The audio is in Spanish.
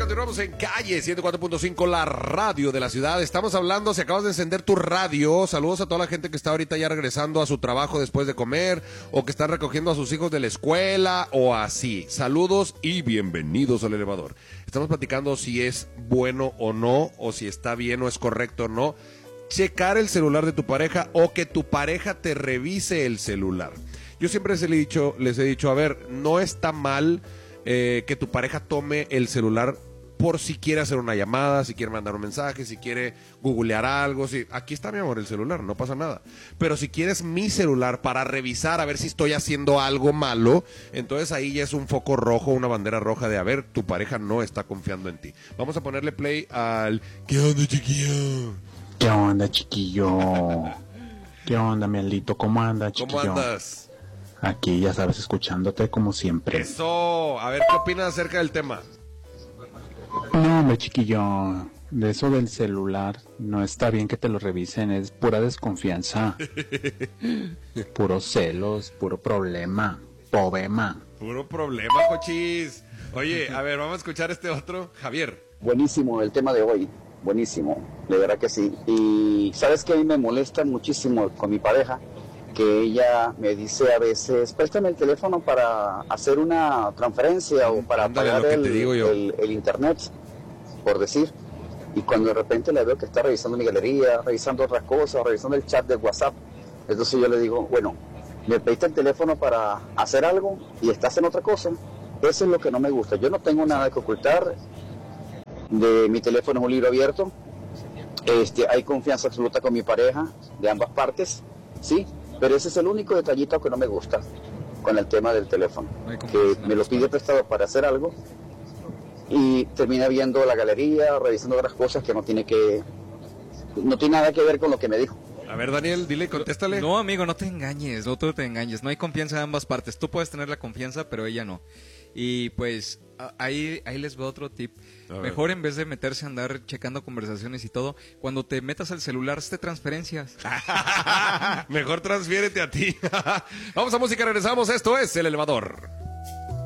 continuamos en Calle 104.5, la radio de la ciudad. Estamos hablando, si acabas de encender tu radio, saludos a toda la gente que está ahorita ya regresando a su trabajo después de comer, o que está recogiendo a sus hijos de la escuela, o así. Saludos y bienvenidos al elevador. Estamos platicando si es bueno o no, o si está bien o es correcto o no checar el celular de tu pareja, o que tu pareja te revise el celular. Yo siempre les he dicho, a ver, no está mal que tu pareja tome el celular por si quiere hacer una llamada, si quiere mandar un mensaje, si quiere googlear algo. Aquí está, mi amor, el celular, no pasa nada. Pero si quieres mi celular para revisar a ver si estoy haciendo algo malo, entonces ahí ya es un foco rojo, una bandera roja de, a ver, tu pareja no está confiando en ti. Vamos a ponerle play al... ¿Qué onda, chiquillo? ¿Qué onda, chiquillo? ¿Qué onda, Mielito? ¿Cómo andas, chiquillo? ¿Cómo andas? Aquí, ya sabes, escuchándote como siempre. Eso, a ver, ¿qué opinas acerca del tema? No, hombre, chiquillo, de eso del celular, no está bien que te lo revisen, es pura desconfianza. Puros celos, puro problema, pobema. Puro problema, cochis. Oye, a ver, vamos a escuchar este otro. Javier. Buenísimo el tema de hoy, buenísimo, de verdad que sí. Y sabes que a mí me molesta muchísimo con mi pareja, que ella me dice a veces, préstame el teléfono para hacer una transferencia o para pagar el internet, por decir. Y cuando de repente le veo que está revisando mi galería, revisando otras cosas, revisando el chat de WhatsApp, entonces yo le digo, bueno, me pediste el teléfono para hacer algo y estás en otra cosa. Eso es lo que no me gusta. Yo no tengo nada que ocultar. De mi teléfono es un libro abierto. Hay confianza absoluta con mi pareja, de ambas partes, ¿sí? Pero ese es el único detallito que no me gusta con el tema del teléfono, que me lo pide prestado para hacer algo y termina viendo la galería, revisando otras cosas que no tiene nada que ver con lo que me dijo. A ver, Daniel, dile, contéstale. No, amigo, no te engañes, no te engañes. No hay confianza de ambas partes. Tú puedes tener la confianza, pero ella no. Y pues ahí les veo otro tip. Mejor en vez de meterse a andar checando conversaciones y todo, cuando te metas al celular, hazte transferencias. Mejor transfiérete a ti. Vamos a música, regresamos. Esto es El Elevador.